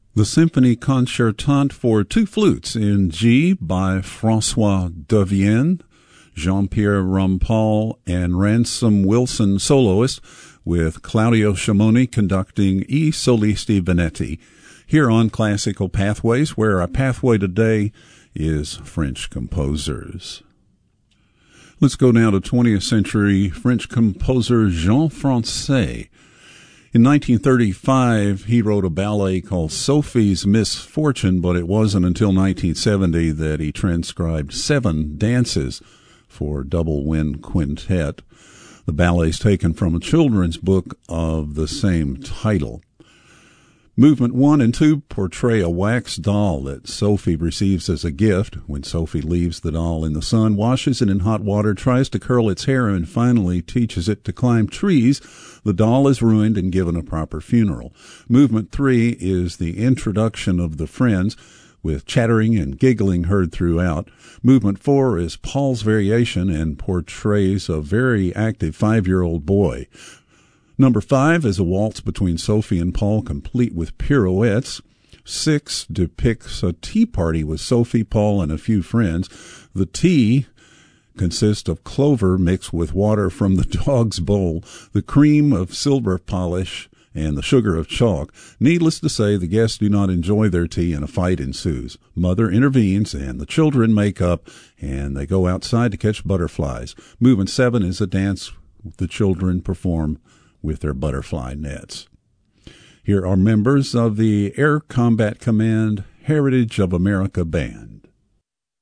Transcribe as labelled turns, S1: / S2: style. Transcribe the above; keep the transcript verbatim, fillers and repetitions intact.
S1: The Symphony Concertante for Two Flutes in G by François Devienne, Jean-Pierre Rampal, and Ransom Wilson soloist, with Claudio Scimoni conducting I Solisti Veneti, here on Classical Pathways, where our pathway today is French composers. Let's go now to twentieth century French composer Jean Francais. In nineteen thirty-five, he wrote a ballet called Sophie's Misfortune, but it wasn't until nineteen seventy that he transcribed seven dances for double wind quintet. The ballet is taken from a children's book of the same title. Movement one and two portray a wax doll that Sophie receives as a gift. When Sophie leaves the doll in the sun, washes it in hot water, tries to curl its hair, and finally teaches it to climb trees, the doll is ruined and given a proper funeral. Movement three is the introduction of the friends, with chattering and giggling heard throughout. Movement four is Paul's variation and portrays a very active five-year-old boy. Number five is a waltz between Sophie and Paul, complete with pirouettes. Six depicts a tea party with Sophie, Paul, and a few friends. The tea consists of clover mixed with water from the dog's bowl, the cream of silver polish, and the sugar of chalk. Needless to say, the guests do not enjoy their tea, and a fight ensues. Mother intervenes, and the children make up, and they go outside to catch butterflies. Movement seven is a dance the children perform with their butterfly nets. Here are members of the Air Combat Command Heritage of America Band.